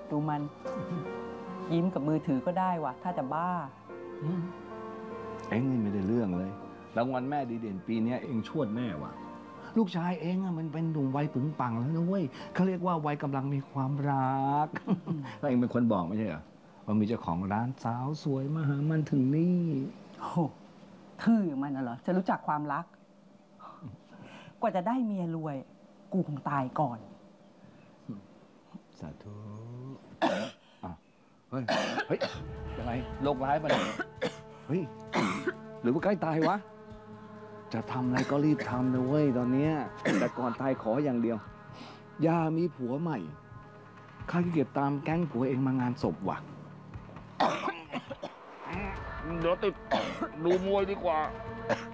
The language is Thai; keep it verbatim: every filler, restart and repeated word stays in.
ดูมัน ยิ้มกับมือถือก็ได้วะถ้าจะบ้าเอ็งนี่ไม่ได้เรื่องเลยรางวัลแม่ดีเด่นปีนี้เอ็งชวดแน่ว่ะลูกชายเอ็งอะมันเป็นหนุ่มวัยปึงปังแล้วนะเว้ยเขาเรียกว่าวัยกำลังมีความรักแล้วเอ็งเป็นคนบอกไม่ใช่เหรอว่ามีเจ้าของร้านสาวสวยมาหามันถึงนี่โอ้ทื่อมันน่ะเหรอจะรู้จักความรัก กว่าจะได้เมียรวย กูคงตายก่อนสาธุอ่ะเฮ้ยเฮ้ยยังไงโรคร้ายปะเนี่ยเฮ้ยหรือว่าใกล้ตายวะจะทำอะไรก็รีบทำนะเว้ยตอนเนี้ยแต่ก่อนตายขออย่างเดียวอย่ามีผัวใหม่ข้าขี้เกียจตามแก๊งผัวเองมางานศพว่ะเดี๋ยวติดดูมวยดีกว่า